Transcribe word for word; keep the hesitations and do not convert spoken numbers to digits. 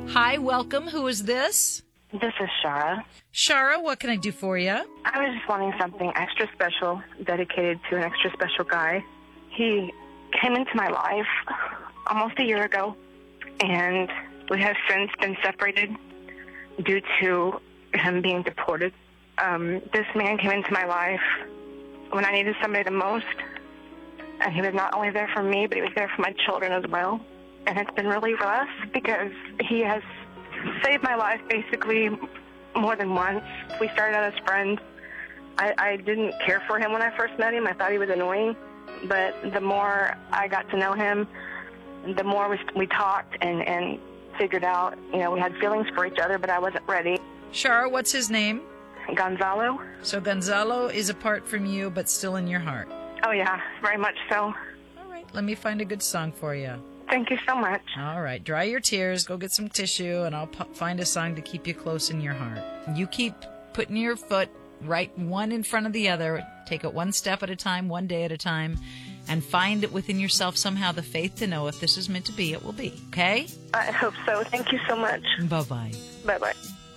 Hi, welcome. Who is this? This is Shara. Shara, what can I do for you? I was just wanting something extra special dedicated to an extra special guy. He came into my life almost a year ago, and we have since been separated due to him being deported. Um, this man came into my life when I needed somebody the most, and he was not only there for me, but he was there for my children as well. And it's been really rough because he has saved my life basically more than once. We started out as friends. I, I didn't care for him when I first met him. I thought he was annoying. But the more I got to know him, the more we, we talked and, and figured out, you know, we had feelings for each other, but I wasn't ready. Shara, what's his name? Gonzalo. So Gonzalo is apart from you, but still in your heart. Oh, yeah, very much so. All right, let me find a good song for you. Thank you so much. All right, dry your tears, go get some tissue, and I'll p- find a song to keep you close in your heart. You keep putting your foot right one in front of the other. Take it one step at a time, one day at a time, and find it within yourself somehow the faith to know if this is meant to be, it will be. Okay? I hope so. Thank you so much. Bye-bye. Bye-bye.